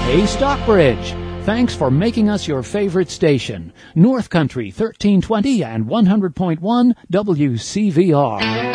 Hey, Stockbridge! Thanks for making us your favorite station. North Country 1320 and 100.1 WCVR.